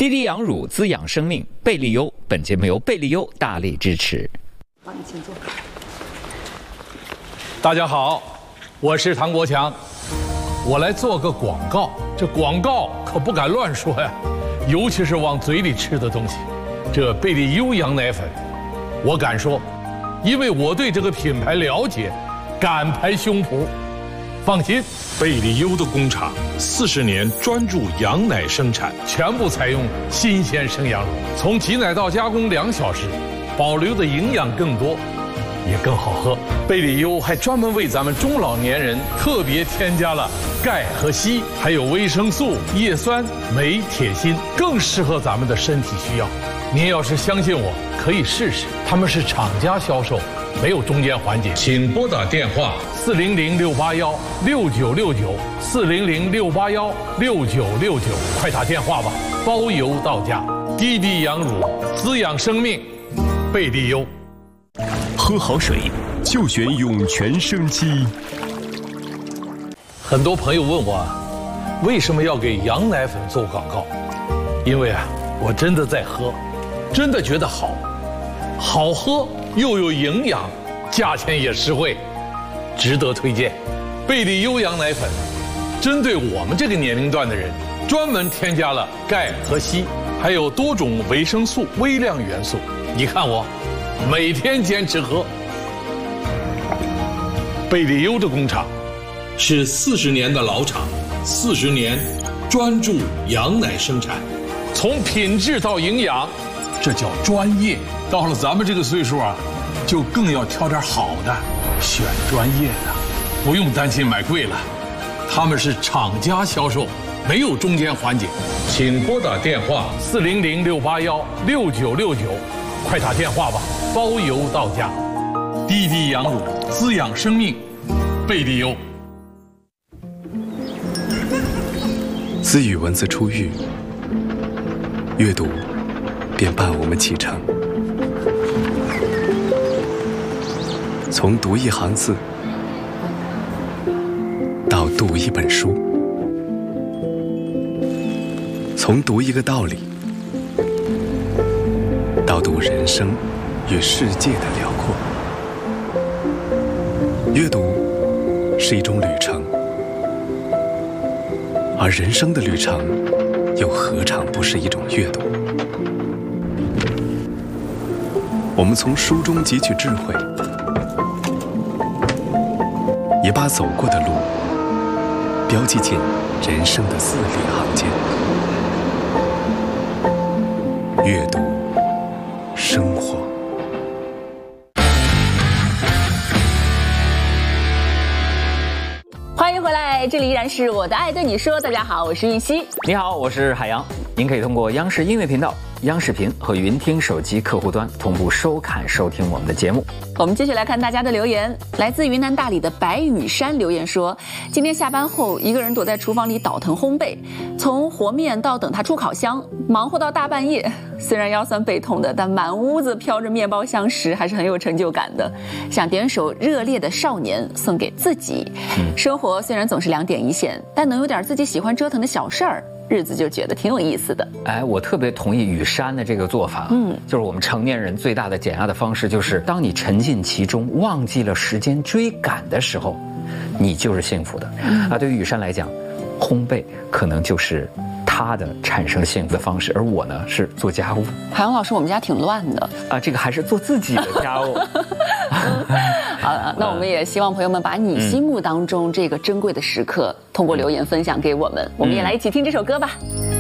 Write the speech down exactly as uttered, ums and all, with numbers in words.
滴滴羊乳滋养生命，贝利优。本节目由贝利优大力支持。 好，你请坐。 大家好，我是唐国强，我来做个广告。这广告可不敢乱说呀，尤其是往嘴里吃的东西。这贝利优羊奶粉，我敢说，因为我对这个品牌了解，敢拍胸脯。放心， 贝利优的工厂四十年专注羊奶生产， 全部采用新鲜生羊乳，从挤奶到加工两小时，保留的营养更多，也更好喝。贝利优还专门为咱们中老年人特别添加了钙和硒，还有维生素、叶酸、镁、铁、锌，更适合咱们的身体需要。您要是相信我，可以试试。他们是厂家销售，没有中间环节。 请拨打电话四零零六八幺六九六九四零零六八幺六九六九，快打电话吧，包邮到家。滴滴羊乳滋养生命，贝利优。 喝好水就选涌泉生机。 很多朋友问我，为什么要给羊奶粉做广告？因为啊，我真的在喝，真的觉得好，好喝又有营养，价钱也实惠，值得推荐。贝利优羊奶粉针对我们这个年龄段的人，专门添加了钙和硒，还有多种维生素、微量元素。你看我每天坚持喝。贝利优的工厂是四十年的老厂，四十年专注羊奶生产， 从品质到营养，这叫专业。到了咱们这个岁数啊，就更要挑点好的，选专业的，不用担心买贵了。他们是厂家销售，没有中间环节。 请拨打电话四零零六八幺六九六九，快打电话吧，包邮到家。滴滴羊乳滋养生命，贝利优。 自与文字初遇，阅读便伴我们启程。从读一行字到读一本书，从读一个道理到读人生与世界的辽阔。阅读是一种旅程，而人生的旅程又何尝不是一种阅读？我们从书中汲取智慧，也把走过的路标记进人生的字里行间。阅读生活。 欢迎回来，这里依然是我的爱对你说。大家好，我是玉溪。 你好，我是海洋。您可以通过央视音乐频道、央视频和云听手机客户端同步收看收听我们的节目。 我们继续来看大家的留言。来自云南大理的白羽山留言说，今天下班后一个人躲在厨房里倒腾烘焙，从和面到等它出烤箱，忙活到大半夜。虽然腰酸背痛的，但满屋子飘着面包香时还是很有成就感的。想点首热烈的少年送给自己。嗯、生活虽然总是两点一线，但能有点自己喜欢折腾的小事儿，日子就觉得挺有意思的。 哎，我特别同意羽山的这个做法。嗯，就是我们成年人最大的减压的方式，就是当你沉浸其中，忘记了时间追赶的时候，你就是幸福的。嗯、啊，对于羽山来讲，烘焙可能就是他的产生幸福的方式，而我呢是做家务。 海洋老师，我们家挺乱的啊，这个还是做自己的家务。 好了，那我们也希望朋友们把你心目当中这个珍贵的时刻，通过留言分享给我们，嗯、我们也来一起听这首歌吧。